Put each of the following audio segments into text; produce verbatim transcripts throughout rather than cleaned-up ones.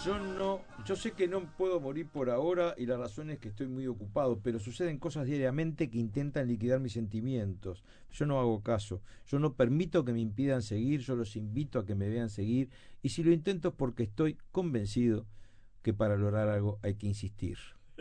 Yo no, yo sé que no puedo morir por ahora y la razón es que estoy muy ocupado, pero suceden cosas diariamente que intentan liquidar mis sentimientos. Yo no hago caso, yo no permito que me impidan seguir, yo los invito a que me vean seguir y si lo intento es porque estoy convencido que para lograr algo hay que insistir.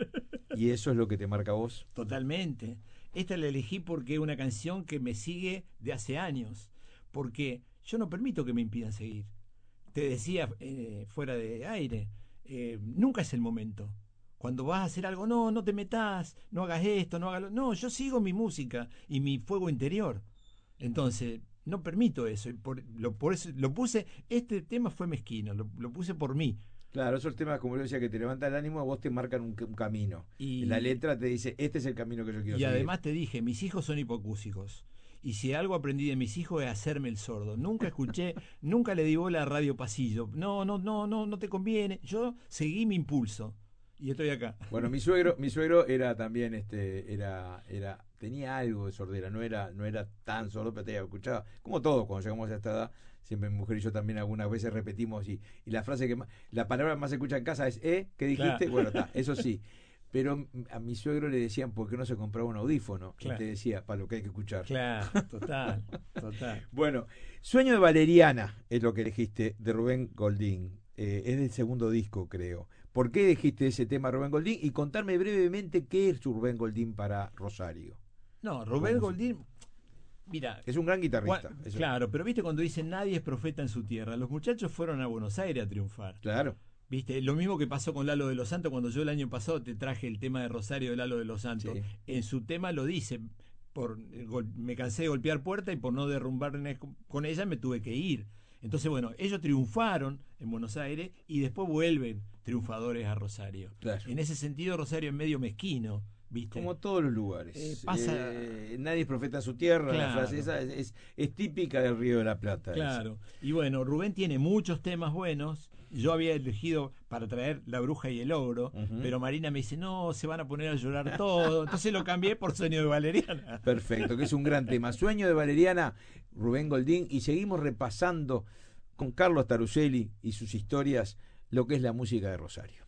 ¿Y eso es lo que te marca a vos? Totalmente. Esta la elegí porque es una canción que me sigue de hace años, porque yo no permito que me impidan seguir. Te decía eh, fuera de aire, eh, nunca es el momento. Cuando vas a hacer algo, no, no te metas, no hagas esto, no hagas lo... No, yo sigo mi música y mi fuego interior. Entonces, no permito eso. Y por, lo, por eso lo puse, este tema fue mezquino, lo, lo puse por mí. Claro, esos temas, como yo decía, que te levantan el ánimo, a vos te marcan un, un camino. La Y, letra te dice, este es el camino que yo quiero y seguir. además te dije, mis hijos son hipocúsicos. Y si algo aprendí de mis hijos es hacerme el sordo. Nunca escuché, nunca le di bola a Radio Pasillo. No, no, no, no, no te conviene. Yo seguí mi impulso. Y estoy acá. Bueno, mi suegro, mi suegro era también, este, era, era, tenía algo de sordera, no era, no era tan sordo, pero te escuchaba, como todos cuando llegamos a esta edad, siempre mi mujer y yo también algunas veces repetimos y, y la frase que más, la palabra que más se escucha en casa es ¿eh? ¿Qué dijiste? Claro. Bueno, está, eso sí. Pero a mi suegro le decían por qué no se compraba un audífono. Claro. Y te decía, para lo que hay que escuchar. Claro, total, total. Bueno, Sueño de Valeriana es lo que elegiste de Rubén Goldín. Eh, es del segundo disco, creo. ¿Por qué elegiste ese tema, Rubén Goldín? Y contarme brevemente qué es Rubén Goldín para Rosario. No, Rubén Goldín, mira. Es un gran guitarrista. Cua, eso. Claro, pero viste cuando dicen nadie es profeta en su tierra. Los muchachos fueron a Buenos Aires a triunfar. Claro. Viste, lo mismo que pasó con Lalo de los Santos cuando yo el año pasado te traje el tema de Rosario de Lalo de los Santos. Sí. En su tema lo dice, por me cansé de golpear puerta y por no derrumbar con ella me tuve que ir. Entonces, bueno, ellos triunfaron en Buenos Aires y después vuelven triunfadores a Rosario. Claro. En ese sentido, Rosario es medio mezquino, ¿viste? Como todos los lugares. Eh, pasa... eh, nadie es profeta en su tierra, claro. La frase esa es, es, es típica del Río de la Plata. Claro. Esa. Y bueno, Rubén tiene muchos temas buenos. Yo había elegido para traer La Bruja y el Ogro, uh-huh. pero Marina me dice, no, se van a poner a llorar todo. Entonces lo cambié por Sueño de Valeriana. Perfecto, que es un gran tema. Sueño de Valeriana, Rubén Goldín, y seguimos repasando con Carlos Taruselli y sus historias lo que es la música de Rosario.